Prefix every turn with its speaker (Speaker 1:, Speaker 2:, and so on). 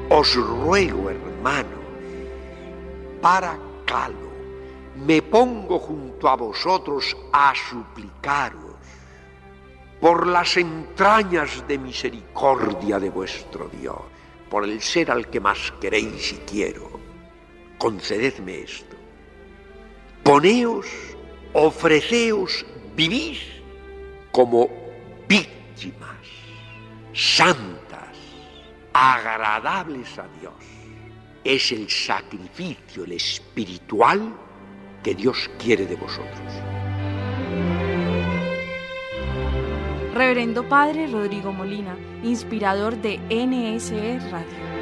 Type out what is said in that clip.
Speaker 1: Os ruego, hermano, paracalo, me pongo junto a vosotros a suplicaros por las entrañas de misericordia de vuestro Dios, por el ser al que más queréis y quiero, concededme esto. Poneos, ofreceos, vivís como víctimas santas, agradables a Dios. Es el sacrificio, el espiritual, que Dios quiere de vosotros.
Speaker 2: Reverendo Padre Rodrigo Molina, inspirador de NSE Radio.